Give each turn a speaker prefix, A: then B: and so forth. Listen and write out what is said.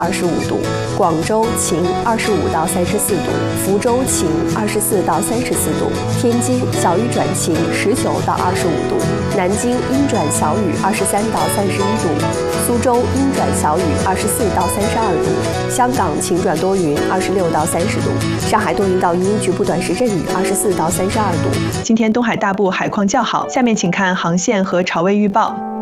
A: 25度；广州晴25到34度，福州晴24到34度；天津小雨转晴19到25度，南京阴转小雨23到31度，苏州阴转小雨24到32度，香港晴转多云26到30度，上海多云到阴，局部短时阵雨24到32度。
B: 今天东海大部海况较好，下面请看航线和潮位预报。